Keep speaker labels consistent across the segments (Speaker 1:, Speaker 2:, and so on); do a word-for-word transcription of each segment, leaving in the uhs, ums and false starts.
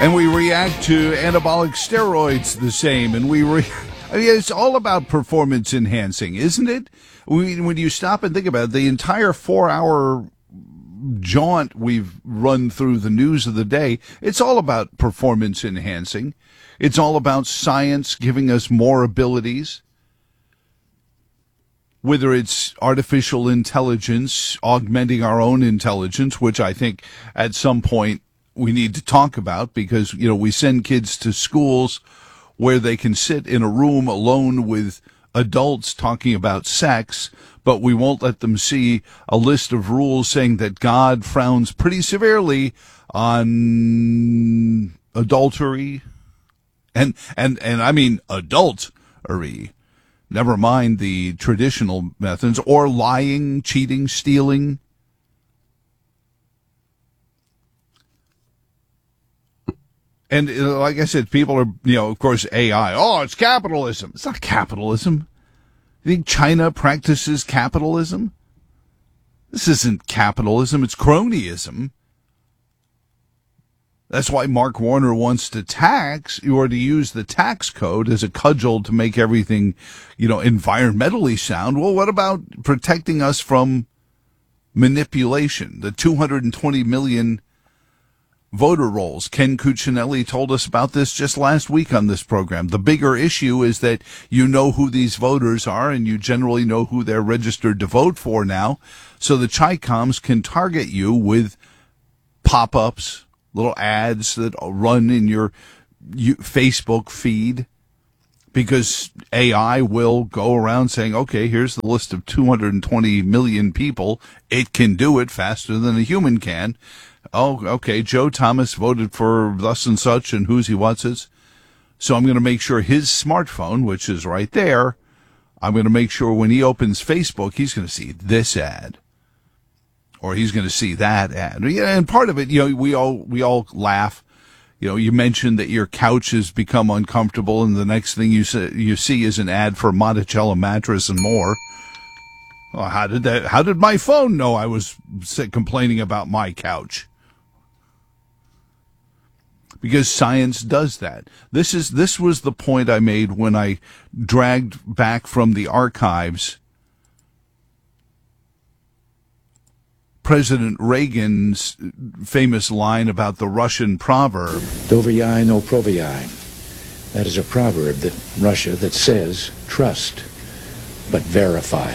Speaker 1: And we react to anabolic steroids the same. And we re- I mean, it's all about performance enhancing, isn't it? We, when you stop and think about it, the entire four-hour jaunt we've run through the news of the day, it's all about performance enhancing. It's all about science giving us more abilities. Whether it's artificial intelligence augmenting our own intelligence, which I think at some point we need to talk about, because, you know, we send kids to schools where they can sit in a room alone with adults talking about sex, but we won't let them see a list of rules saying that God frowns pretty severely on adultery. And, and, and I mean adultery. Never mind the traditional methods, or lying, cheating, stealing. And uh, like I said, people are, you know, of course, A I. Oh, it's capitalism. It's not capitalism. You think China practices capitalism? This isn't capitalism. It's cronyism. That's why Mark Warner wants to tax, or to use the tax code as a cudgel to make everything, you know, environmentally sound. Well, what about protecting us from manipulation? The two hundred twenty million voter rolls. Ken Cuccinelli told us about this just last week on this program. The bigger issue is that you know who these voters are, and you generally know who they're registered to vote for now. So the Chi-Coms can target you with pop-ups, little ads that run in your Facebook feed, because A I will go around saying, okay, here's the list of two hundred twenty million people. It can do it faster than a human can. Oh, okay, Joe Thomas voted for thus and such, and who's he, what's his. So I'm going to make sure his smartphone, which is right there, I'm going to make sure when he opens Facebook, he's going to see this ad, or he's going to see that ad. Yeah, and part of it, you know, we all we all laugh. You know, you mentioned that your couch has become uncomfortable, and the next thing you see, you see is an ad for Monticello mattress and more. Well, how did that? How did my phone know I was complaining about my couch? Because science does that. This is this was the point I made when I dragged back from the archives President Reagan's famous line about the Russian proverb.
Speaker 2: Dovyai no provyai. That is a proverb that Russia that says trust, but verify.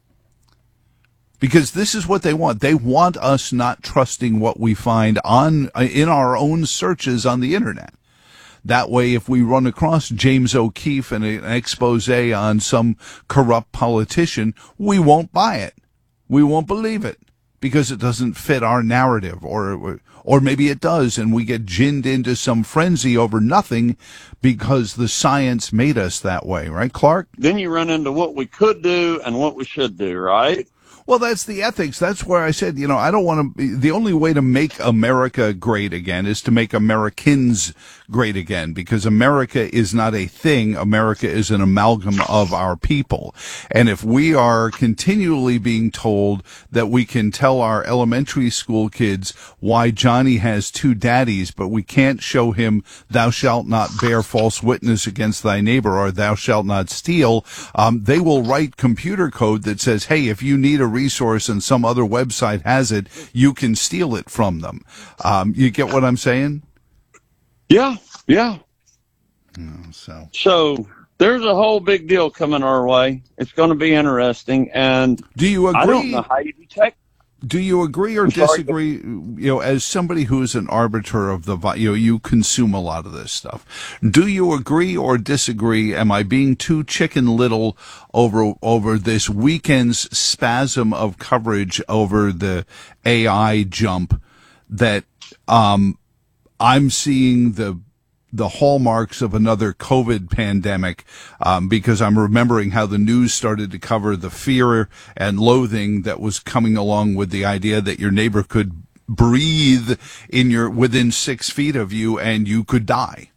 Speaker 1: Because this is what they want. They want us not trusting what we find on in our own searches on the internet. That way, if we run across James O'Keefe and an expose on some corrupt politician, we won't buy it. We won't believe it, because it doesn't fit our narrative, or or maybe it does, and we get ginned into some frenzy over nothing because the science made us that way, right, Clark?
Speaker 3: Then you run into what we could do and what we should do, right?
Speaker 1: Well, that's the ethics. That's where I said, you know, I don't want to, the only way to make America great again is to make Americans great again, because America is not a thing. America is an amalgam of our people. And if we are continually being told that we can tell our elementary school kids why Johnny has two daddies, but we can't show him thou shalt not bear false witness against thy neighbor, or thou shalt not steal, um, they will write computer code that says, hey, if you need a resource and some other website has it, you can steal it from them. Um, you get what I'm saying?
Speaker 3: Yeah, yeah.
Speaker 1: Oh, so.
Speaker 3: so there's a whole big deal coming our way. It's going to be interesting. And
Speaker 1: do you agree?
Speaker 3: I don't know how you detect.
Speaker 1: Do you agree or disagree? You know, as somebody who is an arbiter of the, you know, you consume a lot of this stuff. Do you agree or disagree? Am I being too chicken little over over this weekend's spasm of coverage over the A I jump that um, I'm seeing the the hallmarks of another COVID pandemic, um, because I'm remembering how the news started to cover the fear and loathing that was coming along with the idea that your neighbor could breathe in your within six feet of you and you could die.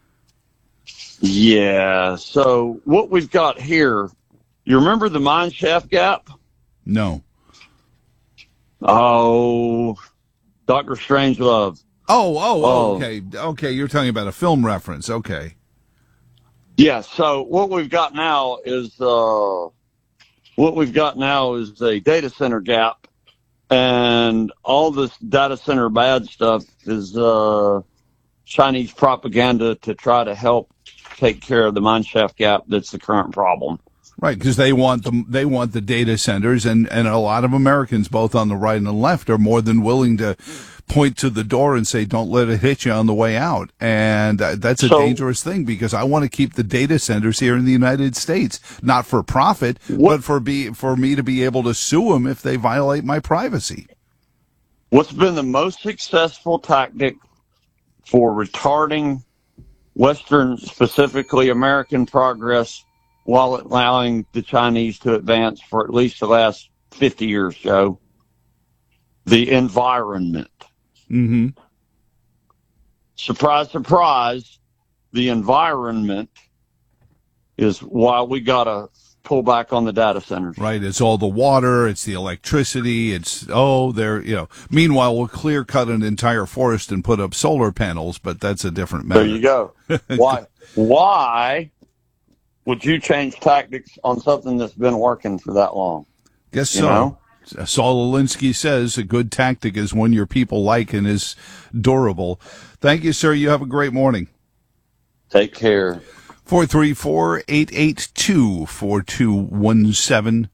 Speaker 3: Yeah. So what we've got here, you remember the Mine Shaft Gap?
Speaker 1: No.
Speaker 3: Oh, Doctor Strangelove.
Speaker 1: Oh, oh, oh,
Speaker 3: Um,
Speaker 1: okay. Okay, you're talking about a film reference. Okay.
Speaker 3: Yeah, so what we've got now is uh, what we've got now is a data center gap, and all this data center bad stuff is uh, Chinese propaganda to try to help take care of the mineshaft gap that's the current problem.
Speaker 1: Right, because they want the they want the data centers, and, and a lot of Americans, both on the right and the left, are more than willing to point to the door and say, "Don't let it hit you on the way out." And uh, that's a
Speaker 3: So-
Speaker 1: dangerous thing, because I want to keep the data centers here in the United States, not for profit,
Speaker 3: What-
Speaker 1: but for be for me to be able to sue them if they violate my privacy.
Speaker 3: What's been the most successful tactic for retarding Western, specifically American progress, while allowing the Chinese to advance for at least the last fifty years, Joe? The environment.
Speaker 1: Mm-hmm.
Speaker 3: Surprise, surprise, the environment is why we got to pull back on the data centers.
Speaker 1: Right, it's all the water, it's the electricity, it's, oh, they're, you know, meanwhile, we'll clear cut an entire forest and put up solar panels, but that's a different matter.
Speaker 3: There you go. Why? Why would you change tactics on something that's been working for that long?
Speaker 1: Guess
Speaker 3: You
Speaker 1: so.
Speaker 3: know?
Speaker 1: Saul Alinsky says a good tactic is one your people like and is durable. Thank you, sir. You have a great morning.
Speaker 3: Take care.
Speaker 1: four three four, eight eight two, four two one seven.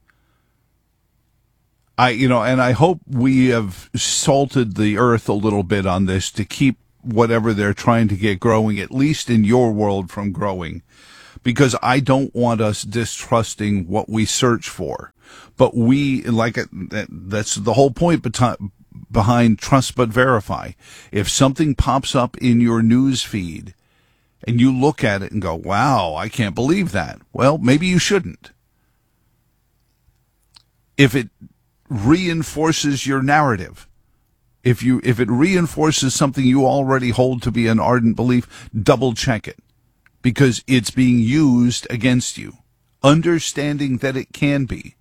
Speaker 1: I, you know, and I hope we have salted the earth a little bit on this to keep whatever they're trying to get growing, at least in your world, from growing. Because I don't want us distrusting what we search for. But we, like, that's the whole point behind Trust But Verify. If something pops up in your news feed and you look at it and go, wow, I can't believe that. Well, maybe you shouldn't. If it reinforces your narrative, if you, if it reinforces something you already hold to be an ardent belief, double check it, because it's being used against you, understanding that it can be.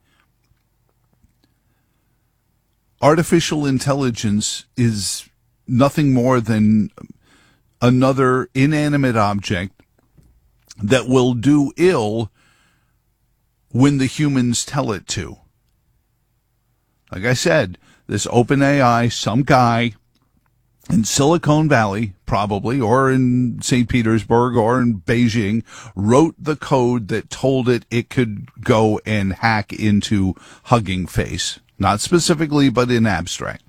Speaker 1: Artificial intelligence is nothing more than another inanimate object that will do ill when the humans tell it to. Like I said, this OpenAI, some guy in Silicon Valley, probably, or in Saint Petersburg, or in Beijing, wrote the code that told it it could go and hack into Hugging Face. Not specifically, but in abstract.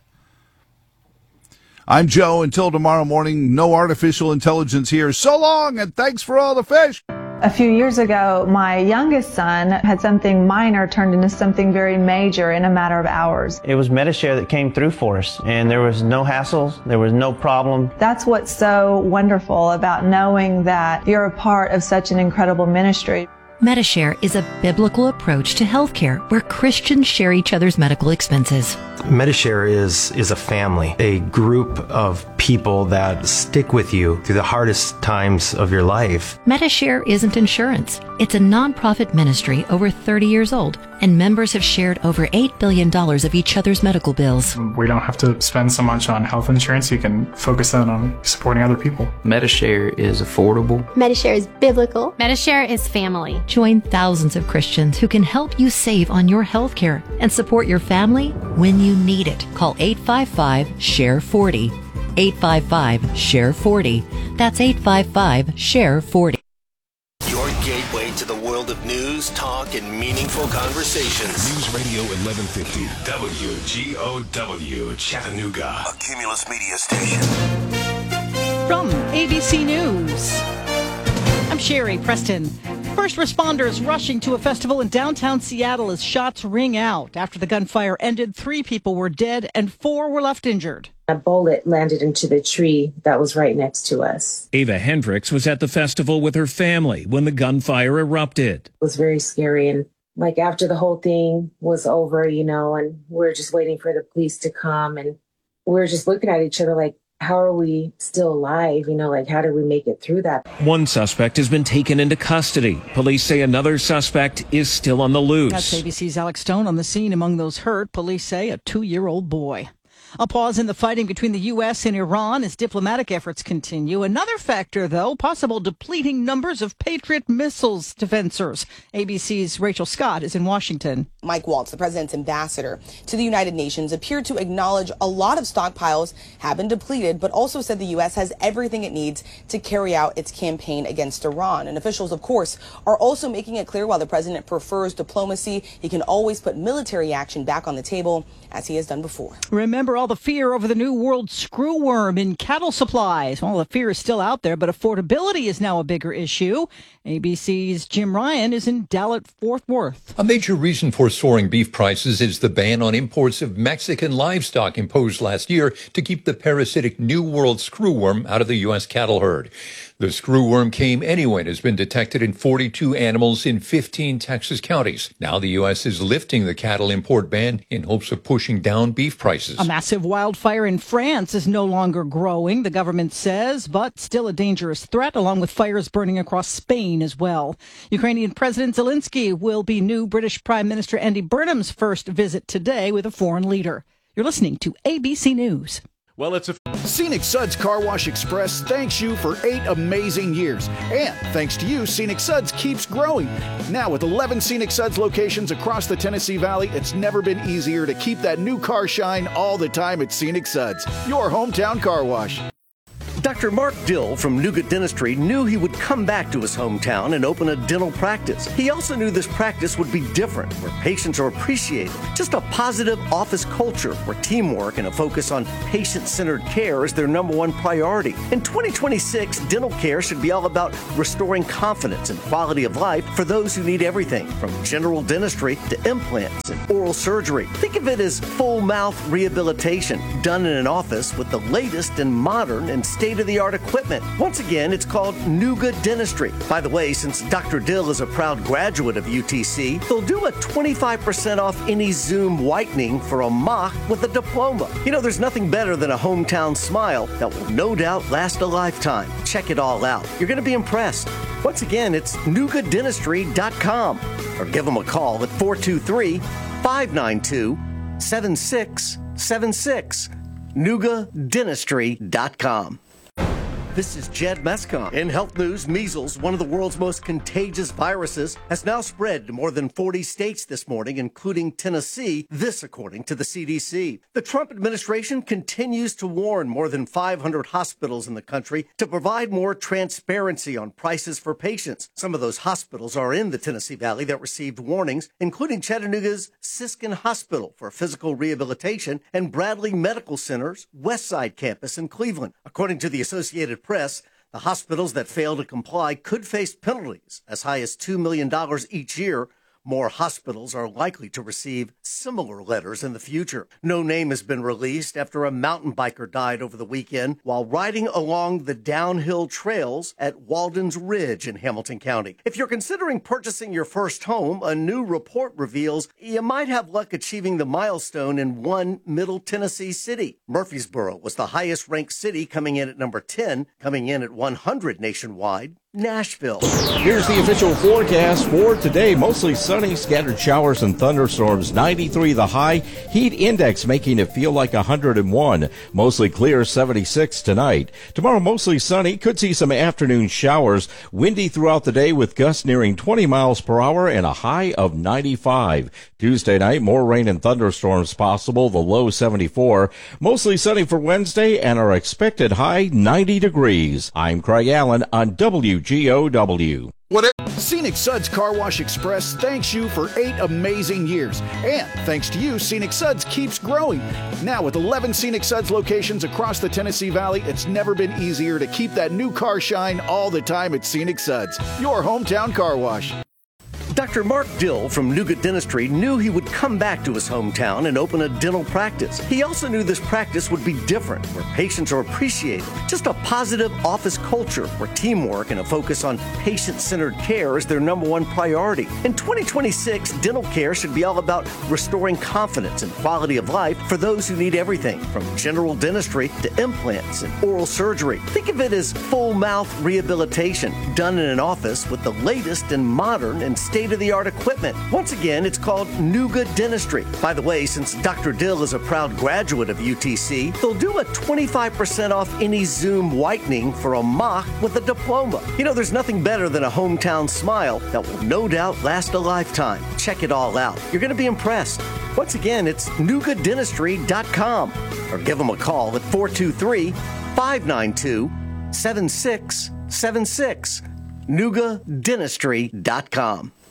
Speaker 1: I'm Joe. Until tomorrow morning, no artificial intelligence here. So long, and thanks for all the fish.
Speaker 4: A few years ago, my youngest son had something minor turned into something very major in a matter of hours.
Speaker 5: It was Medi-Share that came through for us, and there was no hassles, there was no problem.
Speaker 4: That's what's so wonderful about knowing that you're a part of such an incredible ministry.
Speaker 6: Medi-Share is a biblical approach to healthcare where Christians share each other's medical expenses.
Speaker 7: Medi-Share is, is a family, a group of people that stick with you through the hardest times of your life.
Speaker 6: Medi-Share isn't insurance. It's a nonprofit ministry over thirty years old, and members have shared over eight billion dollars of each other's medical bills.
Speaker 8: We don't have to spend so much on health insurance. You can focus that on supporting other people.
Speaker 9: Medi-Share is affordable.
Speaker 10: Medi-Share is biblical.
Speaker 11: Medi-Share is family.
Speaker 6: Join thousands of Christians who can help you save on your health care and support your family when you need it. Call eight five five, S H A R E forty. eight five five, S H A R E forty. That's eight five five, S H A R E forty.
Speaker 12: Your gateway to the world of news, talk, and meaningful conversations.
Speaker 13: News Radio eleven fifty, W G O W, Chattanooga.
Speaker 12: A Cumulus Media station.
Speaker 14: From A B C News, I'm Sherry Preston. First responders rushing to a festival in downtown Seattle as shots ring out. After the gunfire ended, three people were dead and four were left injured.
Speaker 15: A bullet landed into the tree that was right next to us.
Speaker 16: Ava Hendricks was at the festival with her family when the gunfire erupted.
Speaker 15: It was very scary. And like after the whole thing was over, you know, and we're just waiting for the police to come, and we're just looking at each other like, how are we still alive? You know, like, how did we make it through that?
Speaker 16: One suspect has been taken into custody. Police say another suspect is still on the loose.
Speaker 14: That's A B C's Alex Stone on the scene. Among those hurt, police say a two-year-old boy. A pause in the fighting between the U S and Iran as diplomatic efforts continue. Another factor, though, possible depleting numbers of Patriot missiles defensors. A B C's Rachel Scott is in Washington.
Speaker 10: Mike Waltz, the president's ambassador to the United Nations, appeared to acknowledge a lot of stockpiles have been depleted, but also said the U S has everything it needs to carry out its campaign against Iran. And officials, of course, are also making it clear while the president prefers diplomacy, he can always put military action back on the table, as he has done before.
Speaker 14: Remember all the fear over the new world screwworm in cattle supplies. Well, the fear is still out there, but affordability is now a bigger issue. A B C's Jim Ryan is in Dallas-Fort Worth.
Speaker 11: A major reason for soaring beef prices is the ban on imports of Mexican livestock imposed last year to keep the parasitic New World screwworm out of the U S cattle herd. The screwworm came anyway and has been detected in forty-two animals in fifteen Texas counties. Now the U S is lifting the cattle import ban in hopes of pushing down beef prices.
Speaker 14: A massive wildfire in France is no longer growing, the government says, but still a dangerous threat, along with fires burning across Spain as well. Ukrainian President Zelensky will be new British Prime Minister Andy Burnham's first visit today with a foreign leader. You're listening to A B C News.
Speaker 17: Well, it's a Scenic Suds Car Wash Express thanks you for eight amazing years. And thanks to you, Scenic Suds keeps growing. Now with eleven Scenic Suds locations across the Tennessee Valley, it's never been easier to keep that new car shine all the time at Scenic Suds, your hometown car wash.
Speaker 18: Doctor Mark Dill from Nuga Dentistry knew he would come back to his hometown and open a dental practice. He also knew this practice would be different, where patients are appreciated. Just a positive office culture where teamwork and a focus on patient-centered care is their number one priority. In twenty twenty-six, dental care should be all about restoring confidence and quality of life for those who need everything, from general dentistry to implants and oral surgery. Think of it as full mouth rehabilitation done in an office with the latest and modern and state-of-the-art equipment. Once again, it's called Nuga Dentistry. By the way, since Doctor Dill is a proud graduate of U T C, they'll do a twenty-five percent off any Zoom whitening for a mock with a diploma. You know, there's nothing better than a hometown smile that will no doubt last a lifetime. Check it all out. You're going to be impressed. Once again, it's nuga dentistry dot com or give them a call at four two three, five nine two, seven six seven six. nuga dentistry dot com. This is Jed Mescon. In health news, measles, one of the world's most contagious viruses, has now spread to more than forty states this morning, including Tennessee, this according to the C D C. The Trump administration continues to warn more than five hundred hospitals in the country to provide more transparency on prices for patients. Some of those hospitals are in the Tennessee Valley that received warnings, including Chattanooga's Siskin Hospital for Physical Rehabilitation and Bradley Medical Center's Westside campus in Cleveland. According to the Associated Press, the hospitals that fail to comply could face penalties as high as two million dollars each year. More hospitals are likely to receive similar letters in the future. No name has been released after a mountain biker died over the weekend while riding along the downhill trails at Walden's Ridge in Hamilton County. If you're considering purchasing your first home, a new report reveals you might have luck achieving the milestone in one Middle Tennessee city. Murfreesboro was the highest ranked city, coming in at number ten, coming in at one hundred nationwide. Nashville.
Speaker 19: Here's the official forecast for today. Mostly sunny, scattered showers and thunderstorms. ninety-three the high. Heat index making it feel like one hundred one. Mostly clear, seventy-six tonight. Tomorrow mostly sunny. Could see some afternoon showers. Windy throughout the day with gusts nearing twenty miles per hour and a high of ninety-five. Tuesday night, more rain and thunderstorms possible. The low seventy-four. Mostly sunny for Wednesday and our expected high ninety degrees. I'm Craig Allen on W G O W.
Speaker 17: What Scenic Suds Car Wash Express thanks you for eight amazing years. And thanks to you, Scenic Suds keeps growing. Now with eleven Scenic Suds locations across the Tennessee Valley, it's never been easier to keep that new car shine all the time at Scenic Suds, your hometown car wash.
Speaker 18: Doctor Mark Dill from Nuga Dentistry knew he would come back to his hometown and open a dental practice. He also knew this practice would be different, where patients are appreciated. Just a positive office culture where teamwork and a focus on patient-centered care is their number one priority. In twenty twenty-six, dental care should be all about restoring confidence and quality of life for those who need everything, from general dentistry to implants and oral surgery. Think of it as full mouth rehabilitation done in an office with the latest and modern and state state-of-the-art equipment. Once again, it's called Nuga Dentistry. By the way, since Doctor Dill is a proud graduate of U T C, they'll do a twenty-five percent off any Zoom whitening for a mock with a diploma. You know, there's nothing better than a hometown smile that will no doubt last a lifetime. Check it all out. You're going to be impressed. Once again, it's nuga dentistry dot com or give them a call at four two three, five nine two, seven six seven six. nuga dentistry dot com.